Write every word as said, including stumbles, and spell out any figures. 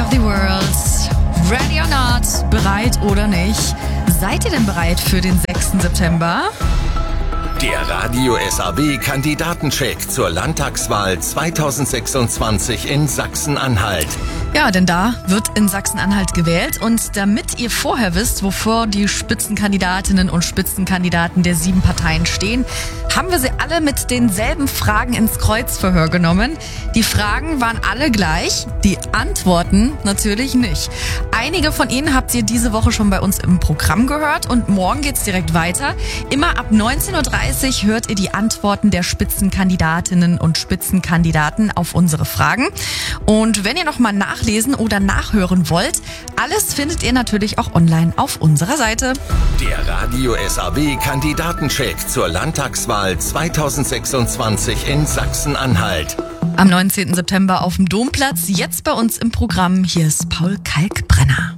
of the World. Ready or not? Bereit oder nicht? Seid ihr denn bereit für den sechsten September? Der Radio S A B-Kandidatencheck zur Landtagswahl zweitausendsechsundzwanzig in Sachsen-Anhalt. Ja, denn da wird in Sachsen-Anhalt gewählt und damit ihr vorher wisst, wovor die Spitzenkandidatinnen und Spitzenkandidaten der sieben Parteien stehen, haben wir sie alle mit denselben Fragen ins Kreuzverhör genommen. Die Fragen waren alle gleich, die Antworten natürlich nicht. Einige von ihnen habt ihr diese Woche schon bei uns im Programm gehört und morgen geht's direkt weiter. Immer ab neunzehn Uhr dreißig hört ihr die Antworten der Spitzenkandidatinnen und Spitzenkandidaten auf unsere Fragen. Und wenn ihr nochmal nachlesen oder nachhören wollt, alles findet ihr natürlich auch online auf unserer Seite. Der Radio S A B-Kandidatencheck zur Landtagswahl zweitausendsechsundzwanzig in Sachsen-Anhalt. Am neunzehnten September auf dem Domplatz, jetzt bei uns im Programm. Hier ist Paul Kalkbrenner.